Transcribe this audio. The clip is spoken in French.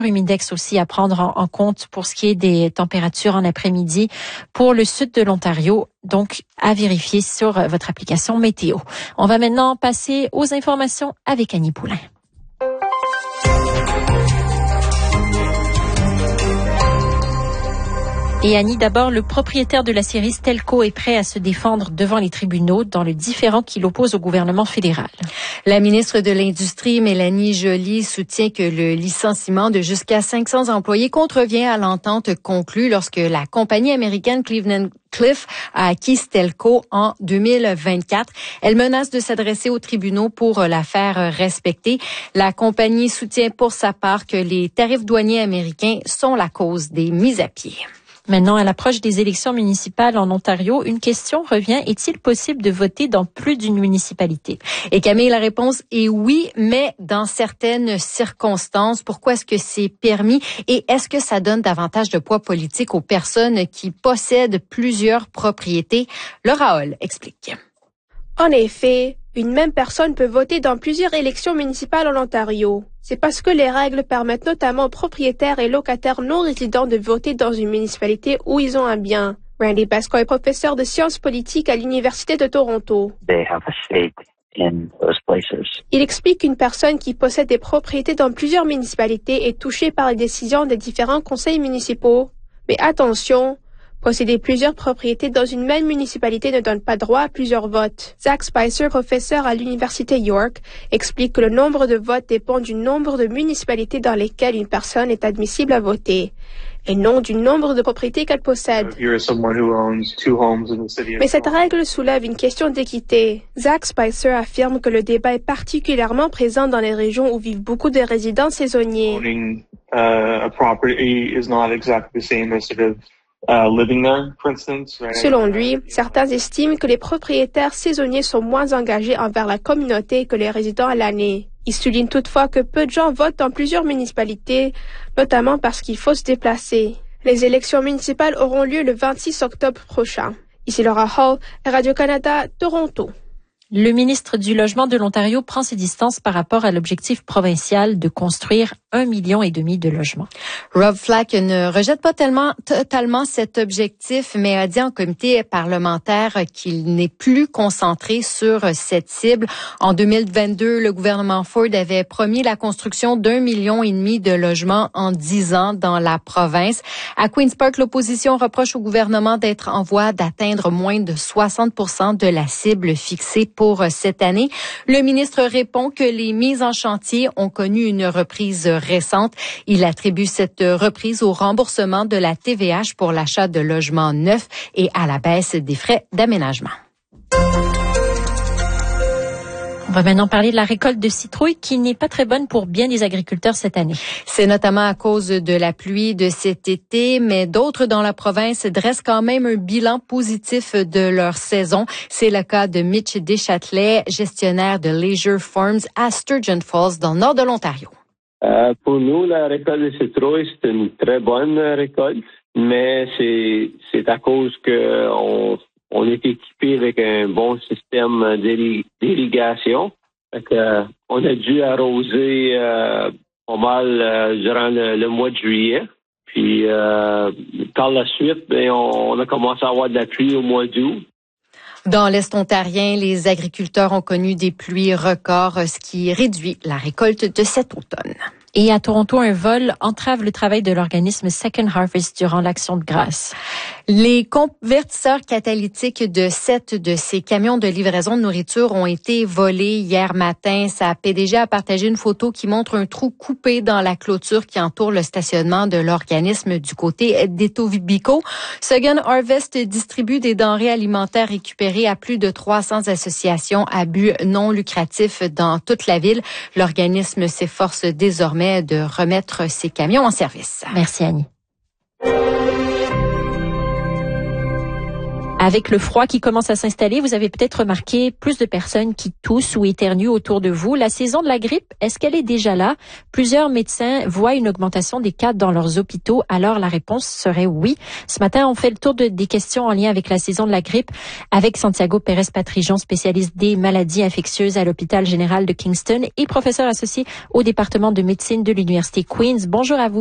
Humidex aussi à prendre en compte pour ce qui est des températures en après-midi pour le sud de l'Ontario. Donc, à vérifier sur votre application météo. On va maintenant passer aux informations avec Annie Poulain. Et Annie, d'abord, le propriétaire de la série Stelco est prêt à se défendre devant les tribunaux dans le différend qui l'oppose au gouvernement fédéral. La ministre de l'Industrie, Mélanie Joly, soutient que le licenciement de jusqu'à 500 employés contrevient à l'entente conclue lorsque la compagnie américaine Cleveland-Cliffs a acquis Stelco en 2024. Elle menace de s'adresser aux tribunaux pour la faire respecter. La compagnie soutient pour sa part que les tarifs douaniers américains sont la cause des mises à pied. Maintenant, à l'approche des élections municipales en Ontario, une question revient. Est-il possible de voter dans plus d'une municipalité? Et Camille, la réponse est oui, mais dans certaines circonstances. Pourquoi est-ce que c'est permis? Et est-ce que ça donne davantage de poids politique aux personnes qui possèdent plusieurs propriétés? Laura Hall explique. En effet, une même personne peut voter dans plusieurs élections municipales en Ontario. C'est parce que les règles permettent notamment aux propriétaires et locataires non résidents de voter dans une municipalité où ils ont un bien. Randy Basco est professeur de sciences politiques à l'Université de Toronto. Il explique qu'une personne qui possède des propriétés dans plusieurs municipalités est touchée par les décisions des différents conseils municipaux. Mais attention, posséder plusieurs propriétés dans une même municipalité ne donne pas droit à plusieurs votes. Zach Spicer, professeur à l'Université York, explique que le nombre de votes dépend du nombre de municipalités dans lesquelles une personne est admissible à voter, et non du nombre de propriétés qu'elle possède. Mais cette règle soulève une question d'équité. Zach Spicer affirme que le débat est particulièrement présent dans les régions où vivent beaucoup de résidents saisonniers. Selon lui, certains estiment que les propriétaires saisonniers sont moins engagés envers la communauté que les résidents à l'année. Il souligne toutefois que peu de gens votent dans plusieurs municipalités, notamment parce qu'il faut se déplacer. Les élections municipales auront lieu le 26 octobre prochain. Ici Laura Hall, Radio-Canada, Toronto. Le ministre du Logement de l'Ontario prend ses distances par rapport à l'objectif provincial de construire 1,5 million de logements. Rob Flack ne rejette pas totalement cet objectif, mais a dit en comité parlementaire qu'il n'est plus concentré sur cette cible. En 2022, le gouvernement Ford avait promis la construction d'1,5 million de logements en 10 ans dans la province. À Queen's Park, l'opposition reproche au gouvernement d'être en voie d'atteindre moins de 60% de la cible fixée pour cette année. Le ministre répond que les mises en chantier ont connu une reprise récente. Il attribue cette reprise au remboursement de la TVH pour l'achat de logements neufs et à la baisse des frais d'aménagement. On va maintenant parler de la récolte de citrouilles qui n'est pas très bonne pour bien des agriculteurs cette année. C'est notamment à cause de la pluie de cet été, mais d'autres dans la province dressent quand même un bilan positif de leur saison. C'est le cas de Mitch Deschâtelet, gestionnaire de Leisure Farms à Sturgeon Falls, dans le nord de l'Ontario. Pour nous, la récolte de citrouilles, c'est une très bonne récolte, mais c'est à cause que on est équipé avec un bon système d'irrigation. On a dû arroser pas mal durant le mois de juillet. Puis par la suite, on a commencé à avoir de la pluie au mois d'août. Dans l'Est ontarien, les agriculteurs ont connu des pluies records, ce qui réduit la récolte de cet automne. Et à Toronto, un vol entrave le travail de l'organisme Second Harvest durant l'Action de grâce. Les convertisseurs catalytiques de 7 de ces camions de livraison de nourriture ont été volés hier matin. Sa PDG a partagé une photo qui montre un trou coupé dans la clôture qui entoure le stationnement de l'organisme du côté d'Etobicoke. Second Harvest distribue des denrées alimentaires récupérées à plus de 300 associations à but non lucratif dans toute la ville. L'organisme s'efforce désormais de remettre ces camions en service. Merci Annie. Avec le froid qui commence à s'installer, vous avez peut-être remarqué plus de personnes qui toussent ou éternuent autour de vous. La saison de la grippe, est-ce qu'elle est déjà là? Plusieurs médecins voient une augmentation des cas dans leurs hôpitaux. Alors, la réponse serait oui. Ce matin, on fait le tour des questions en lien avec la saison de la grippe avec Santiago Pérez-Patrijon, spécialiste des maladies infectieuses à l'hôpital général de Kingston et professeur associé au département de médecine de l'Université Queen's. Bonjour à vous.